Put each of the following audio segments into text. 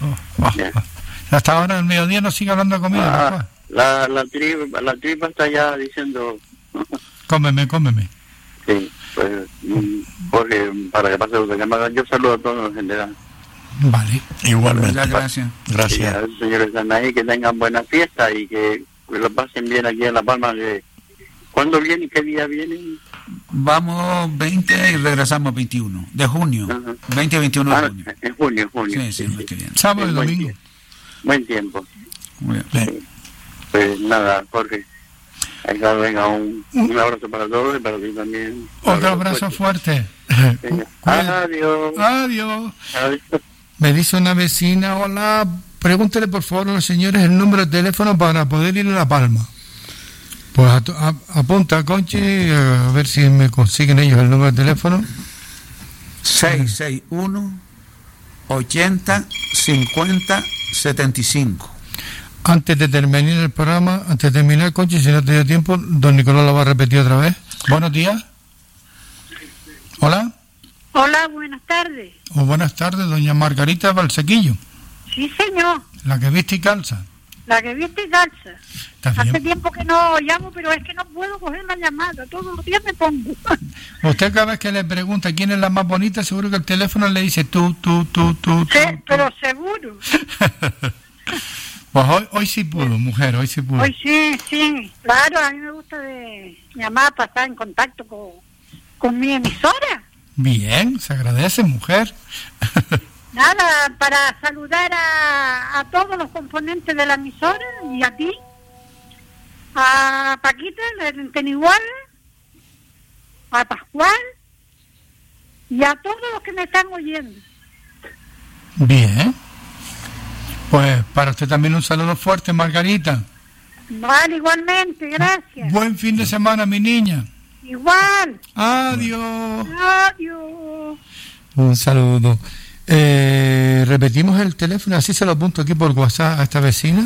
Hasta ahora al mediodía no sigue hablando de comida. La tripa está ya diciendo... Cómeme. Sí, pues, porque para que pase usted, yo saludo a todos en general. Vale, igualmente. Gracias. Y a los señores que están ahí, que tengan buena fiesta y que lo pasen bien aquí en La Palma. ¿Cuándo vienen? ¿Qué día vienen? Vamos 20 y regresamos 21 de junio. 20 y 21 de junio. En junio. Sí, sábado y domingo. Buen tiempo. Muy bien. Pues nada, Jorge. Venga, un abrazo para todos y para ti también. Otro abrazo fuerte. Adiós. Me dice una vecina, hola, pregúntele por favor a los señores el número de teléfono para poder ir a La Palma. Pues apunta, Conchi, a ver si me consiguen ellos el número de teléfono. 661 80 50 75. Antes de terminar el programa, Conchi, si no te dio tiempo, don Nicolás lo va a repetir otra vez. Buenos días. Hola. Hola, buenas tardes. Buenas tardes, doña Margarita Valsequillo. Sí, señor. La que viste y calza. Hace tiempo que no llamo, pero es que no puedo coger una llamada. Todos los días me pongo. Usted cada vez que le pregunta quién es la más bonita, seguro que el teléfono le dice tú. Sí, pero seguro. Pues hoy sí pudo, mujer, hoy sí pudo. Hoy sí, claro, a mí me gusta de llamar para estar en contacto con mi emisora. Bien, se agradece, mujer. Nada, para saludar a todos los componentes de la emisora y a ti, a Paquita, de Tenigual, a Pascual y a todos los que me están oyendo. Bien. Pues para usted también un saludo fuerte, Margarita. Vale, igualmente, gracias. Buen fin de semana, mi niña. Igual. Adiós. Un saludo. Repetimos el teléfono, así se lo apunto aquí por WhatsApp a esta vecina.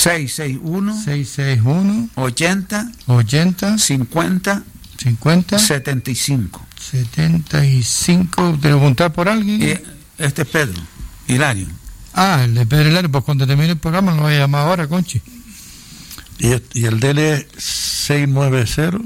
661 80 50 75. ¿Te lo apuntar por alguien? Y este es Pedro Hilario. El de Pedro Hilario, pues cuando termine el programa lo voy a llamar ahora, Conchi. Y el de él es 690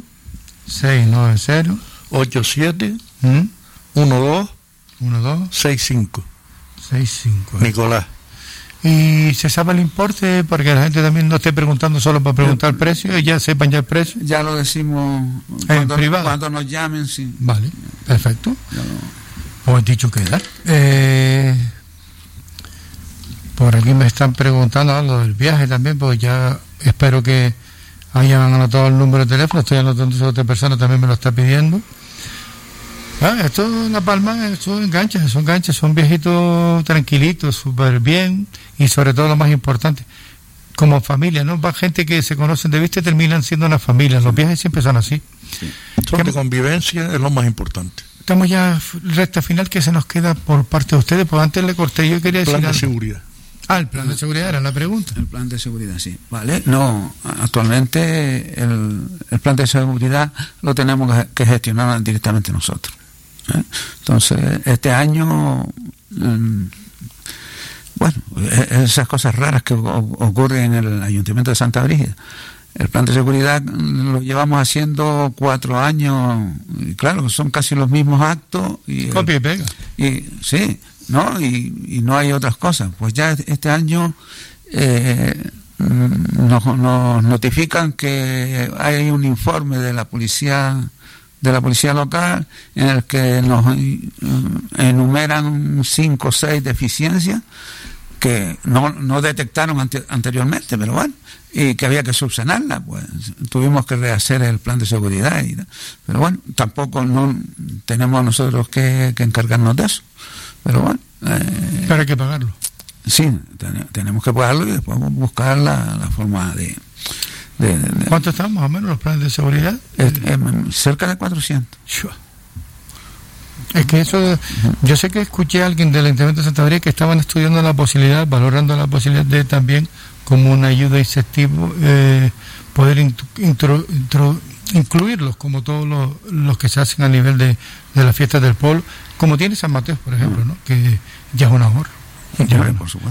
87 12 65. Nicolás. ¿Y se sabe el importe? Porque la gente también no esté preguntando solo para preguntar el precio, y ya sepan ya el precio. Ya lo decimos en privado. Cuando nos llamen, sí. Vale, perfecto. Pues dicho queda. Por aquí me están preguntando algo del viaje también, pues ya espero que hayan anotado el número de teléfono. Estoy anotando, esa otra persona también me lo está pidiendo. Esto en La Palma son ganchas, son viejitos tranquilitos, súper bien, y sobre todo lo más importante, como familia, ¿no? Va gente que se conocen de vista y terminan siendo una familia. Los viajes siempre son así. Sí. Son de convivencia, es lo más importante. Estamos ya recta final, que se nos queda por parte de ustedes, pues antes le corté, yo quería decir plan de seguridad. El plan de seguridad era la pregunta. El plan de seguridad, sí. Vale. No, actualmente el plan de seguridad lo tenemos que gestionar directamente nosotros. Entonces, este año, esas cosas raras que ocurren en el Ayuntamiento de Santa Brígida, el plan de seguridad lo llevamos haciendo 4 años, y claro, son casi los mismos actos. Copia y pega. Y sí, ¿no? Y no hay otras cosas. Pues ya este año nos notifican que hay un informe de la policía local en el que nos enumeran 5 o 6 deficiencias que no detectaron anteriormente, pero bueno, y que había que subsanarla. Pues tuvimos que rehacer el plan de seguridad, pero bueno, tampoco no tenemos nosotros que encargarnos de eso, pero bueno, pero hay que pagarlo. Sí, tenemos que pagarlo y después buscar la forma de ¿Cuánto están más o menos los planes de seguridad? Cerca de 400. Es que eso, yo sé que escuché a alguien del Ayuntamiento de Santa María que estaban estudiando la posibilidad, valorando la posibilidad de también, como una ayuda incentivo, poder incluirlos, como todos los que se hacen a nivel de las fiestas del pueblo, como tiene San Mateo, por ejemplo, ¿no? Que ya es un ahorro. Ya, por supuesto.